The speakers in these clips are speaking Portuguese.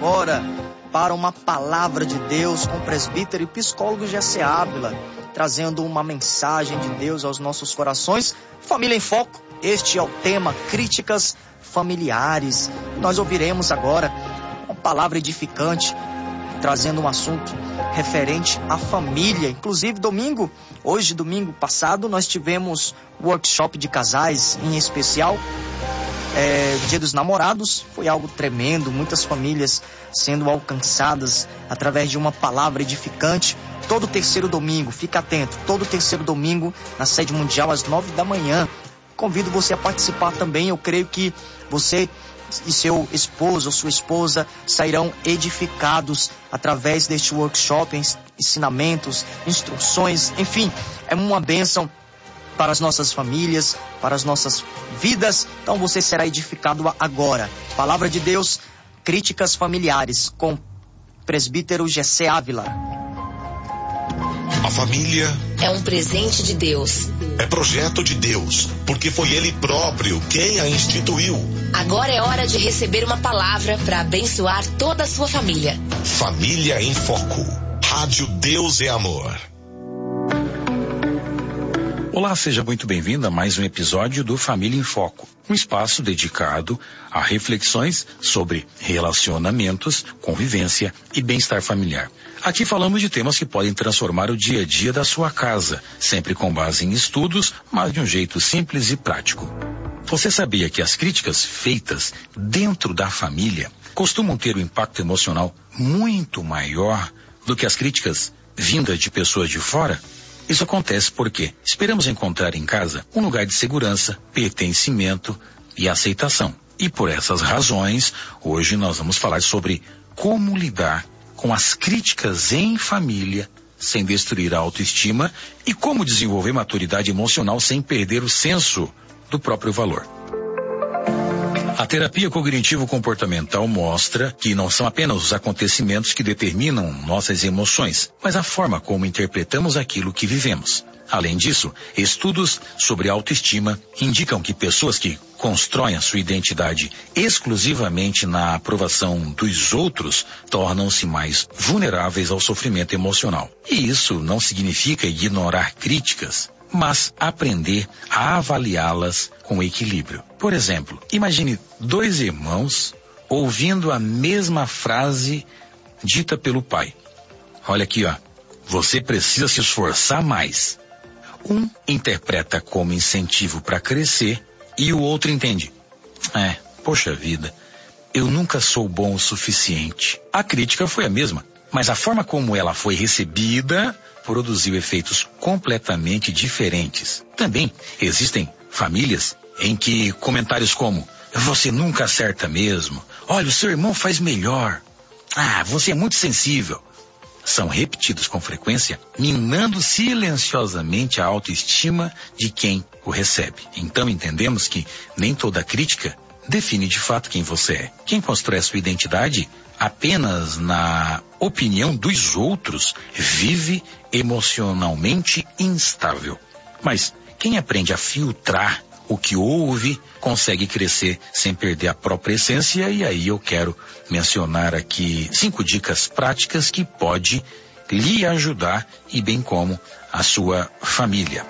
agora para uma palavra de Deus com o presbítero e psicólogo Jessé Ávila, trazendo uma mensagem de Deus aos nossos corações. Família em Foco, este é o tema, críticas familiares. Nós ouviremos agora uma palavra edificante, trazendo um assunto referente à família. Inclusive, domingo passado, nós tivemos workshop de casais, em especial Dia dos Namorados. Foi algo tremendo, muitas famílias sendo alcançadas através de uma palavra edificante. Todo terceiro domingo, fica atento, todo terceiro domingo na sede mundial às 9 da manhã. Convido você a participar também. Eu creio que você e seu esposo ou sua esposa sairão edificados através deste workshop, ensinamentos, instruções, enfim, é uma bênção para as nossas famílias, para as nossas vidas. Então você será edificado agora. Palavra de Deus, críticas familiares, com o presbítero Jessé Ávila. A família é um presente de Deus. É projeto de Deus, porque foi Ele próprio quem a instituiu. Agora é hora de receber uma palavra para abençoar toda a sua família. Família em Foco. Rádio Deus é Amor. Olá, seja muito bem-vindo a mais um episódio do Família em Foco, um espaço dedicado a reflexões sobre relacionamentos, convivência e bem-estar familiar. Aqui falamos de temas que podem transformar o dia a dia da sua casa, sempre com base em estudos, mas de um jeito simples e prático. Você sabia que as críticas feitas dentro da família costumam ter um impacto emocional muito maior do que as críticas vindas de pessoas de fora? Isso acontece porque esperamos encontrar em casa um lugar de segurança, pertencimento e aceitação. E por essas razões, hoje nós vamos falar sobre como lidar com as críticas em família sem destruir a autoestima e como desenvolver maturidade emocional sem perder o senso do próprio valor. A terapia cognitivo-comportamental mostra que não são apenas os acontecimentos que determinam nossas emoções, mas a forma como interpretamos aquilo que vivemos. Além disso, estudos sobre autoestima indicam que pessoas que constroem a sua identidade exclusivamente na aprovação dos outros tornam-se mais vulneráveis ao sofrimento emocional. E isso não significa ignorar críticas, mas aprender a avaliá-las com equilíbrio. Por exemplo, imagine dois irmãos ouvindo a mesma frase dita pelo pai. Olha aqui, ó. Você precisa se esforçar mais. Um interpreta como incentivo para crescer e o outro entende. Poxa vida, eu nunca sou bom o suficiente. A crítica foi a mesma, mas a forma como ela foi recebida produziu efeitos completamente diferentes. Também existem famílias em que comentários como: você nunca acerta mesmo, olha, o seu irmão faz melhor, você é muito sensível, são repetidos com frequência, minando silenciosamente a autoestima de quem o recebe. Então entendemos que nem toda crítica define de fato quem você é. Quem constrói a sua identidade apenas na opinião dos outros vive emocionalmente instável. Mas quem aprende a filtrar o que ouve consegue crescer sem perder a própria essência. E aí eu quero mencionar aqui 5 dicas práticas que pode lhe ajudar e bem como a sua família.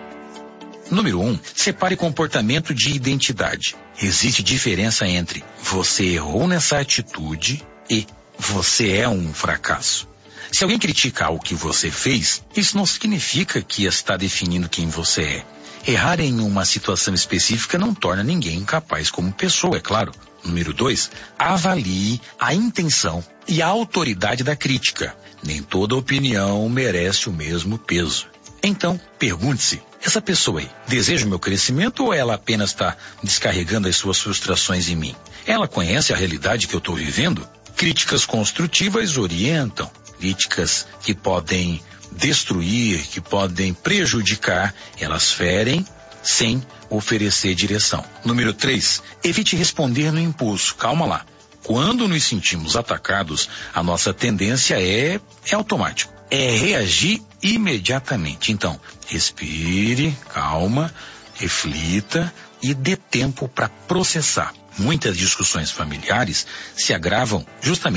Número 1, separe comportamento de identidade. Existe diferença entre você errou nessa atitude e você é um fracasso. Se alguém critica algo que você fez, isso não significa que está definindo quem você é. Errar em uma situação específica não torna ninguém incapaz como pessoa, é claro. Número 2, avalie a intenção e a autoridade da crítica. Nem toda opinião merece o mesmo peso. Então, pergunte-se, essa pessoa aí deseja o meu crescimento ou ela apenas está descarregando as suas frustrações em mim? Ela conhece a realidade que eu estou vivendo? Críticas construtivas orientam. Críticas que podem destruir, que podem prejudicar, elas ferem sem oferecer direção. Número 3, evite responder no impulso. Calma lá. Quando nos sentimos atacados, a nossa tendência é automático. É reagir imediatamente. Então, respire, calma, reflita e dê tempo para processar. Muitas discussões familiares se agravam justamente